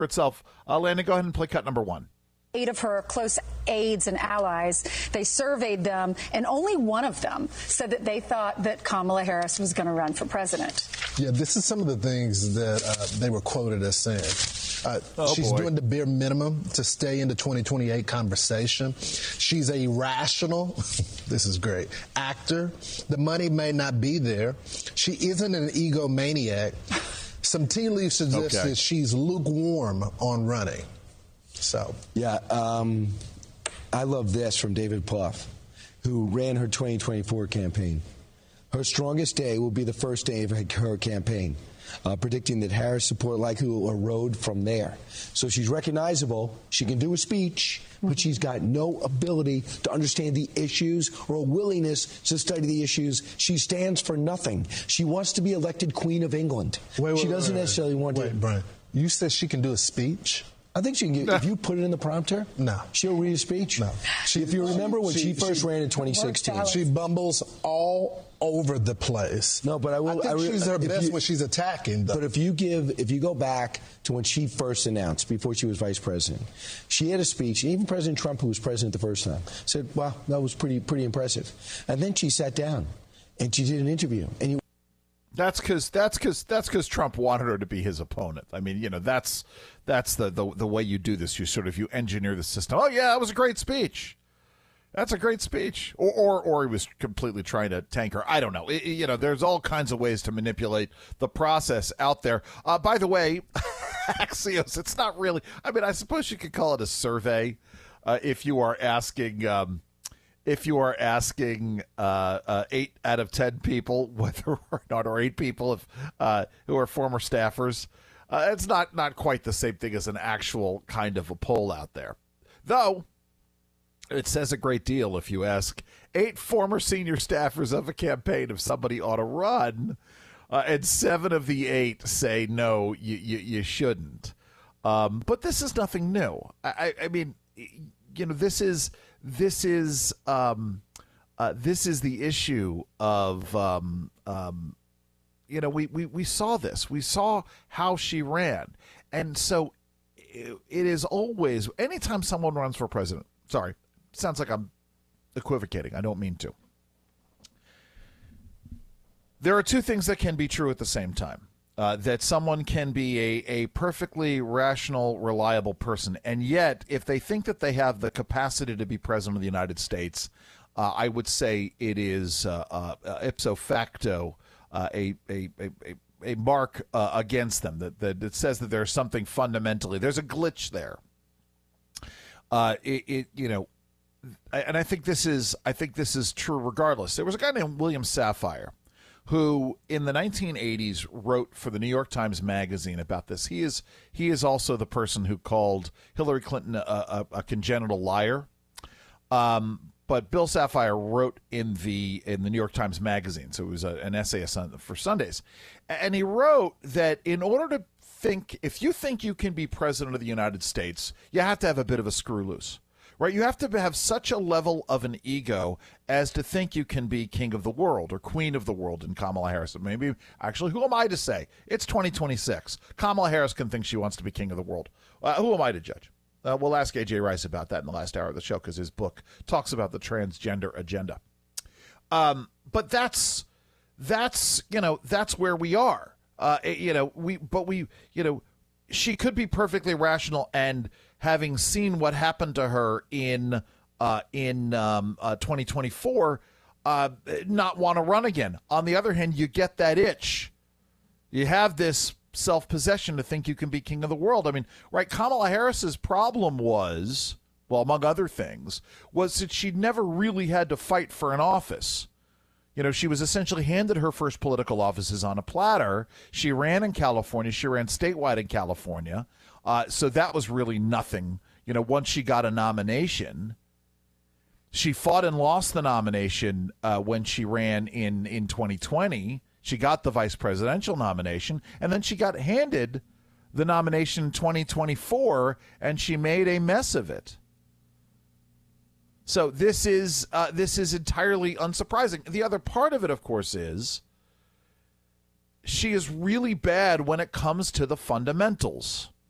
itself. Landon, go ahead and play cut number 1. 8 of her close aides and allies, they surveyed them, and only one of them said that they thought that Kamala Harris was going to run for president. Yeah, this is some of the things that they were quoted as saying. She's doing the bare minimum to stay in the 2028 conversation. She's a rational, this is great, actor. The money may not be there. She isn't an egomaniac. Some tea leaves suggest that she's lukewarm on running. So yeah, I love this from David Plouffe, who ran her 2024 campaign. Her strongest day will be the first day of her campaign, predicting that Harris' support likely will erode from there. So she's recognizable. She can do a speech, but she's got no ability to understand the issues or a willingness to study the issues. She stands for nothing. She wants to be elected Queen of England. She doesn't necessarily want to. Wait, Brian, you said she can do a speech? I think she can if you put it in the prompter, she'll read a speech. No. If you remember when she first ran in 2016. She bumbles all over the place. No, but I think she's her best when she's attacking, though. But if you go back to when she first announced, before she was vice president, she had a speech, and even President Trump, who was president the first time, said, wow, that was pretty impressive. And then she sat down, and she did an interview, and That's because Trump wanted her to be his opponent. I mean, that's the way you do this. You engineer the system. Oh yeah, that was a great speech. That's a great speech. Or he was completely trying to tank her. I don't know. There's all kinds of ways to manipulate the process out there. By the way, Axios, it's not really. I mean, I suppose you could call it a survey if you are asking. If you are asking 8 out of 10 people whether or not, or 8 people who are former staffers, it's not quite the same thing as an actual kind of a poll out there. Though, it says a great deal if you ask 8 former senior staffers of a campaign if somebody ought to run, and 7 of the 8 say, no, you shouldn't. But this is nothing new. I mean, this is the issue of we saw this. We saw how she ran, and so it is always anytime someone runs for president. Sorry, sounds like I'm equivocating. I don't mean to. There are 2 things that can be true at the same time. That someone can be a perfectly rational, reliable person, and yet if they think that they have the capacity to be president of the United States, I would say it is ipso facto a mark against them that it says that there's something fundamentally, there's a glitch there. And I think this is true regardless. There was a guy named William Safire who in the 1980s wrote for the New York Times Magazine about this. He is also the person who called Hillary Clinton a congenital liar. But Bill Safire wrote in the New York Times Magazine, so it was an essay for Sundays, and he wrote that in order to think, if you think you can be president of the United States, you have to have a bit of a screw loose. Right, you have to have such a level of an ego as to think you can be king of the world or queen of the world in Kamala Harris. Maybe, actually, who am I to say? It's 2026. Kamala Harris can think she wants to be king of the world. Who am I to judge? We'll ask A.J. Rice about that in the last hour of the show because his book talks about the transgender agenda. But that's where we are. She could be perfectly rational and having seen what happened to her in 2024, not want to run again. On the other hand, you get that itch. You have this self-possession to think you can be king of the world. I mean, right, Kamala Harris's problem was, well, among other things, was that she'd never really had to fight for an office. She was essentially handed her first political offices on a platter. She ran in California. She ran statewide in California. So that was really nothing. Once she got a nomination, she fought and lost the nomination when she ran in 2020. She got the vice presidential nomination, and then she got handed the nomination in 2024, and she made a mess of it. So this is entirely unsurprising. The other part of it, of course, is she is really bad when it comes to the fundamentals.